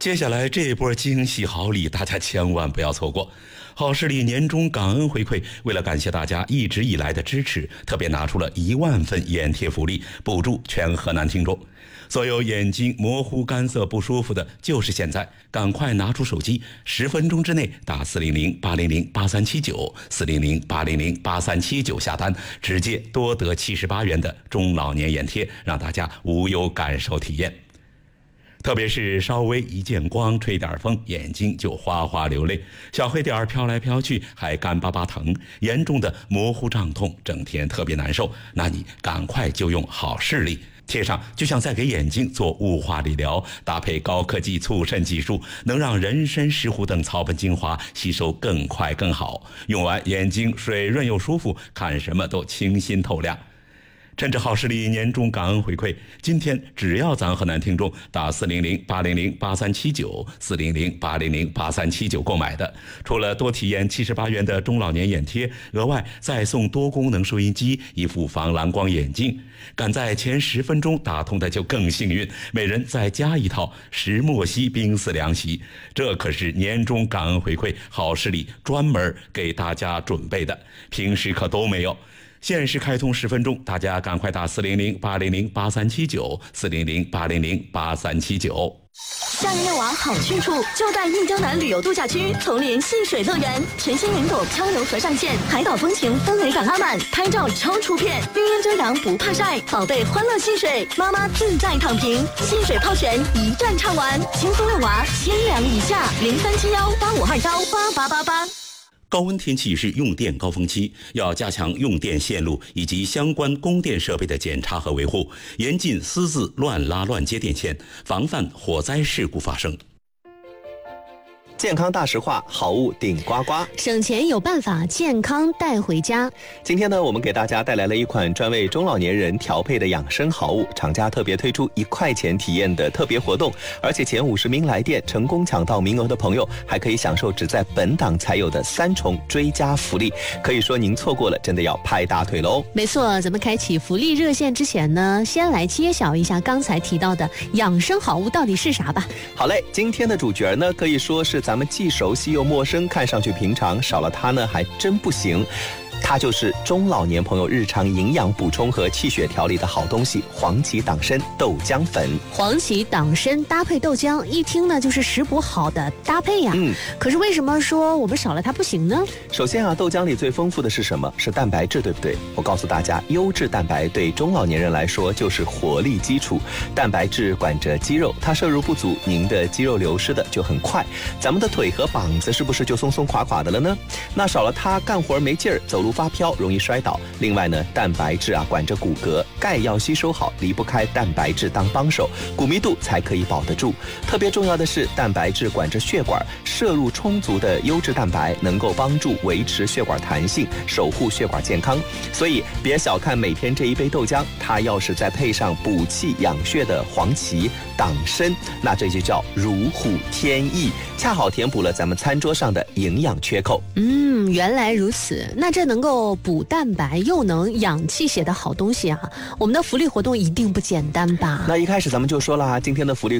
接下来这波惊喜好礼，大家千万不要错过。好视力年终感恩回馈，为了感谢大家一直以来的支持，特别拿出了1万份眼贴福利，补助全河南听众。所有眼睛模糊、干涩不舒服的，就是现在，赶快拿出手机，10分钟之内打400-800-8379，400-800-8379下单，直接多得78元的中老年眼贴，让大家无忧感受体验。特别是稍微一见光，吹点风，眼睛就哗哗流泪，小黑点飘来飘去，还干巴巴疼，严重的模糊胀痛，整天特别难受。那你赶快就用好视力贴上，就像在给眼睛做雾化理疗，搭配高科技促渗技术，能让人参、石斛等草本精华吸收更快更好，用完眼睛水润又舒服，看什么都清新透亮。趁着好视力年终感恩回馈，今天只要咱河南听众打400-800-8379， 400-800-8379购买的，除了多体验78元的中老年眼贴，额外再送多功能收音机、一副防蓝光眼镜。赶在前10分钟打通的就更幸运，每人再加一套石墨烯冰丝凉席。这可是年终感恩回馈，好视力专门给大家准备的，平时可都没有。限时开通10分钟，大家赶快打400-800-8379， 400-800-8379。 夏日恋娃好去处就在益江南旅游度假区丛林戏水乐园，全新云朵漂流河上线，海岛风情氛围感拉满，拍照超出片，绿荫遮阳不怕晒，宝贝欢乐戏水，妈妈自在躺平，戏水泡泉一站唱完，轻松遛娃千两以下，037185218888。 高温天气是用电高峰期，要加强用电线路以及相关供电设备的检查和维护，严禁私自乱拉乱接电线，防范火灾事故发生。 健康大实话，好物顶呱呱， 省钱有办法，健康带回家。 今天呢，我们给大家带来了一款专为中老年人调配的养生好物，厂家特别推出1块钱体验的特别活动，而且前50名来电成功抢到名额的朋友，还可以享受只在本档才有的3重追加福利。可以说您错过了，真的要拍大腿喽！ 没错，咱们开启福利热线之前呢，先来揭晓一下刚才提到的养生好物到底是啥吧。 好嘞，今天的主角呢，可以说是咱们既熟悉又陌生，看上去平常，少了它呢还真不行。它就是中老年朋友日常营养补充和气血调理的好东西——黄芪党参豆浆粉。 黄芪党参搭配豆浆，一听呢就是食补好的搭配呀。可是为什么说我们少了它不行呢？ 首先啊，豆浆里最丰富的是什么？是蛋白质，对不对？我告诉大家，优质蛋白对中老年人来说就是活力基础。蛋白质管着肌肉，它摄入不足，您的肌肉流失的就很快。咱们的腿和膀子是不是就松松垮垮的了呢？那少了它，干活没劲儿，走路发飘，容易摔倒。另外呢，蛋白质啊管着骨骼，钙要吸收好，离不开蛋白质当帮手，骨密度才可以保得住。特别重要的是，蛋白质管着血管，摄入充足的优质蛋白能够帮助维持血管弹性，守护血管健康。所以别小看每天这一杯豆浆，它要是再配上补气养血的黄芪党参，那这就叫如虎添翼，恰好填补了咱们餐桌上的营养缺口。 原来如此，那这能够补蛋白又能养气血的好东西啊，我们的福利活动一定不简单吧？ 那一开始咱们就说了，今天的福利